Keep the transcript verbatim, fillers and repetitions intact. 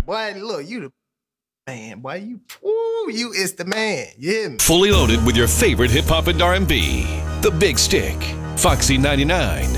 Boy, look, you the man, boy. You, ooh, you is the man. You hear me? Fully loaded with your favorite hip hop and R and B. The Big Stick, Foxy ninety-nine.